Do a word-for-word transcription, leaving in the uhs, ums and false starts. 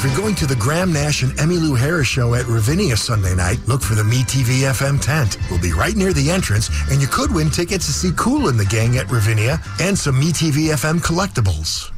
you're going to the Graham Nash and Emmylou Harris show at Ravinia Sunday night, look for the MeTV F M tent. We'll be right near the entrance, and you could win tickets to see Kool and the Gang at Ravinia and some MeTV F M collectibles.